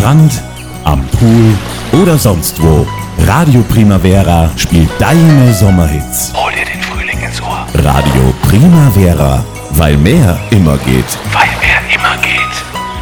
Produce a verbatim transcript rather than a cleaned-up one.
Strand, am Pool oder sonst wo. Radio Primavera spielt deine Sommerhits. Hol dir den Frühling ins Ohr. Radio Primavera, weil mehr immer geht. Weihnachten.